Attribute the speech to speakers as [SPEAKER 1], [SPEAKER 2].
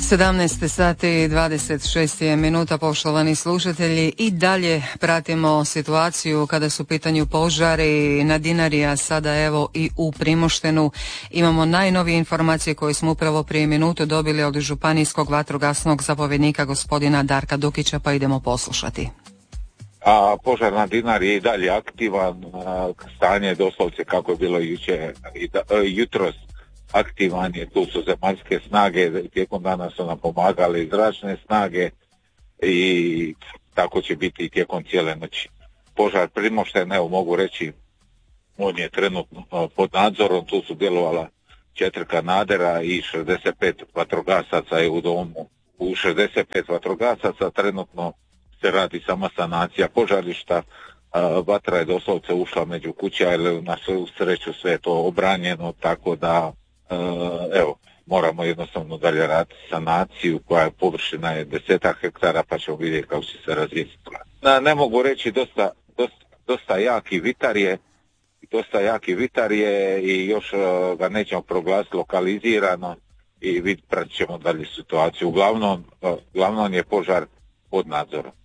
[SPEAKER 1] 17 sati 26 je minuta, poštovani slušatelji, i dalje pratimo situaciju kada su u pitanju požari na Dinari, a sada evo i u Primoštenu. Imamo najnovije informacije koje smo upravo prije minutu dobili od županijskog vatrogasnog zapovjednika gospodina Darka Dukića, pa idemo poslušati.
[SPEAKER 2] A požar na Dinari je i dalje aktivan, stanje je doslovce kako je bilo jutros aktivan je, tu su zemaljske snage, tijekom dana su nam pomagali zračne snage i tako će biti i tijekom cijele noći. Požar Primoštena, evo mogu reći, on je trenutno pod nadzorom, tu su djelovala 4 kanadera i 65 vatrogasaca je u domu. U 65 vatrogasaca trenutno se radi sama sanacija požarišta, vatra je doslovce ušla među kuće, ali na svu sreću sve je to obranjeno, tako da evo, moramo jednostavno dalje raditi sanaciju koja je površina je 10 hektara, pa ćemo vidjeti kako će se razvijeti. Ne mogu reći, dosta jaki vitar je i još ga nećemo proglasiti lokalizirano i pratit ćemo dalje situaciju. Uglavnom je požar pod nadzorom.